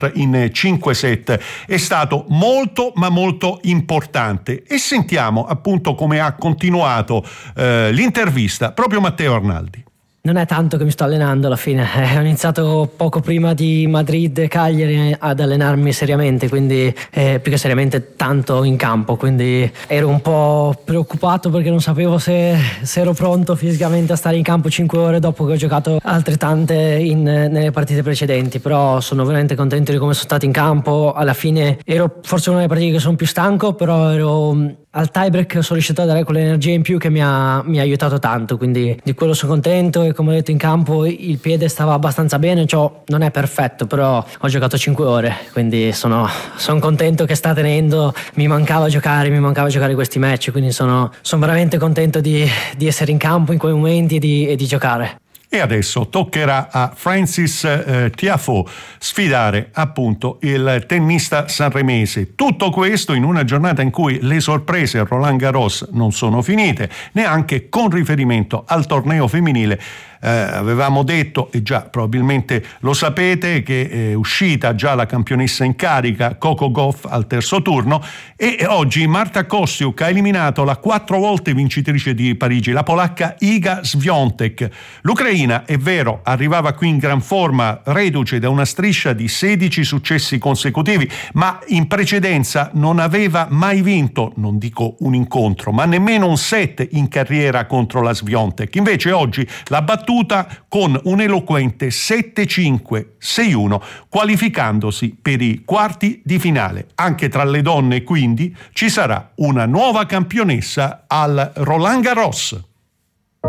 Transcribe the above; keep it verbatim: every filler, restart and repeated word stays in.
in cinque set. È stato molto ma molto importante, e sentiamo appunto come ha continuato eh, l'intervista proprio Matteo Arnaldi. Non è tanto che mi sto allenando alla fine, eh, ho iniziato poco prima di Madrid e Cagliari ad allenarmi seriamente, quindi eh, più che seriamente tanto in campo, quindi ero un po' preoccupato perché non sapevo se, se ero pronto fisicamente a stare in campo cinque ore dopo che ho giocato altrettante in, nelle partite precedenti, però sono veramente contento di come sono stato in campo. Alla fine ero forse una delle partite che sono più stanco, però ero al tiebreak, sono riuscito a dare quell'energia in più che mi ha, mi ha aiutato tanto, quindi di quello sono contento. E come ho detto, in campo il piede stava abbastanza bene, cioè non è perfetto, però ho giocato cinque ore, quindi sono, sono contento che sta tenendo. Mi mancava giocare, mi mancava giocare questi match, quindi sono, sono veramente contento di, di essere in campo in quei momenti e di, e di giocare. E adesso toccherà a Francis eh, Tiafoe sfidare appunto il tennista sanremese. Tutto questo in una giornata in cui le sorprese a Roland Garros non sono finite, neanche con riferimento al torneo femminile. Eh, avevamo detto, e già probabilmente lo sapete, che è uscita già la campionessa in carica Coco Gauff al terzo turno, e oggi Marta Kostyuk ha eliminato la quattro volte vincitrice di Parigi, la polacca Iga Świątek. L'Ucraina, è vero, arrivava qui in gran forma, reduce da una striscia di sedici successi consecutivi, ma in precedenza non aveva mai vinto, non dico un incontro, ma nemmeno un set in carriera contro la Świątek. Invece oggi la battuta con un eloquente sette cinque sei uno, qualificandosi per i quarti di finale. Anche tra le donne quindi ci sarà una nuova campionessa al Roland Garros.